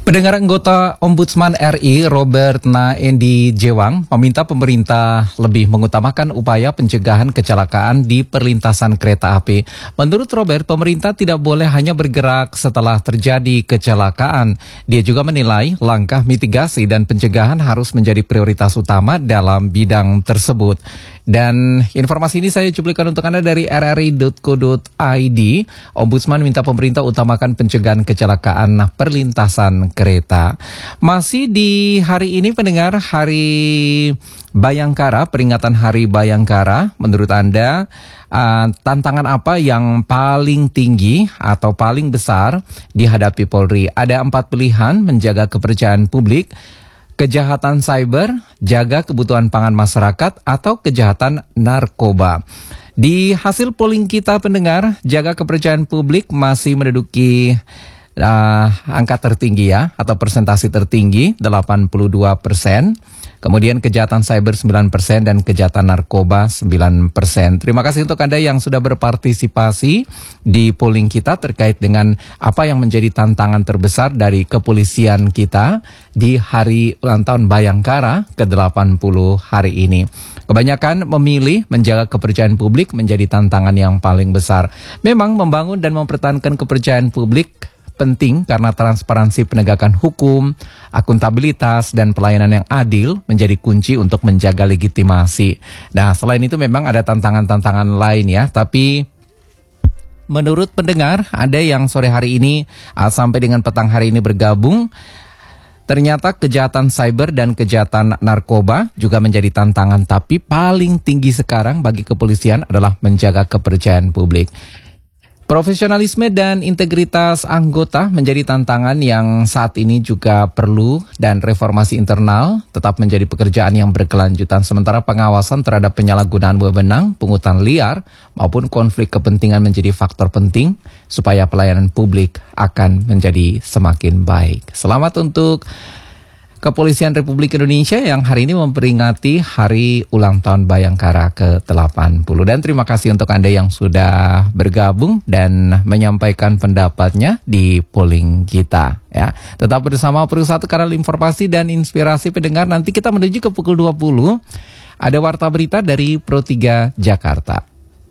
Pendengar, anggota Ombudsman RI Robert Naendi Jewang meminta pemerintah lebih mengutamakan upaya pencegahan kecelakaan di perlintasan kereta api. Menurut Robert, pemerintah tidak boleh hanya bergerak setelah terjadi kecelakaan. Dia juga menilai langkah mitigasi dan pencegahan harus menjadi prioritas utama dalam bidang tersebut. Dan informasi ini saya cuplikan untuk Anda dari rri.co.id. Ombudsman minta pemerintah utamakan pencegahan kecelakaan perlintasan kereta. Masih di hari ini, pendengar, Hari Bayangkara, peringatan Hari Bayangkara. Menurut Anda, tantangan apa yang paling tinggi atau paling besar dihadapi Polri? Ada 4 pilihan: menjaga kepercayaan publik, kejahatan cyber, jaga kebutuhan pangan masyarakat, atau kejahatan narkoba. Di hasil polling kita, pendengar, jaga kepercayaan publik masih menduduki angka tertinggi ya, atau persentase tertinggi 82%. Kemudian kejahatan cyber 9% dan kejahatan narkoba 9%. Terima kasih untuk Anda yang sudah berpartisipasi di polling kita terkait dengan apa yang menjadi tantangan terbesar dari kepolisian kita di Hari Ulang Tahun Bayangkara ke-80 hari ini. Kebanyakan memilih menjaga kepercayaan publik menjadi tantangan yang paling besar. Memang membangun dan mempertahankan kepercayaan publik penting karena transparansi penegakan hukum, akuntabilitas, dan pelayanan yang adil menjadi kunci untuk menjaga legitimasi. Nah, selain itu memang ada tantangan-tantangan lain ya, tapi menurut pendengar, ada yang sore hari ini sampai dengan petang hari ini bergabung. Ternyata kejahatan cyber dan kejahatan narkoba juga menjadi tantangan, tapi paling tinggi sekarang bagi kepolisian adalah menjaga kepercayaan publik. Profesionalisme dan integritas anggota menjadi tantangan yang saat ini juga perlu, dan reformasi internal tetap menjadi pekerjaan yang berkelanjutan. Sementara pengawasan terhadap penyalahgunaan wewenang, pungutan liar, maupun konflik kepentingan menjadi faktor penting supaya pelayanan publik akan menjadi semakin baik. Selamat untuk Kepolisian Republik Indonesia yang hari ini memperingati Hari Ulang Tahun Bayangkara ke-80. Dan terima kasih untuk Anda yang sudah bergabung dan menyampaikan pendapatnya di polling kita. Ya, tetap bersama Pro1 Kanal Informasi dan Inspirasi pendengar. Nanti kita menuju ke pukul 20. Ada Warta Berita dari Pro3 Jakarta.